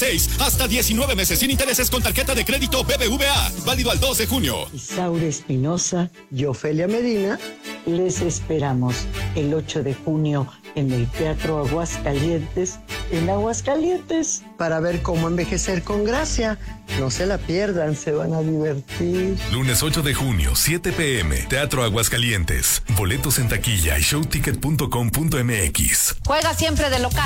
hasta 19 meses sin intereses con tarjeta de crédito BBVA. Válido al 2 de junio. Isaura Espinosa y Ofelia Medina les esperamos el 8 de junio en el Teatro Aguascalientes, en Aguascalientes, para ver cómo envejecer con gracia. No se la pierdan, se van a divertir. Lunes 8 de junio, 7 p.m. Teatro Aguascalientes. Boletos en taquilla y showticket.com.mx. Juega siempre de local.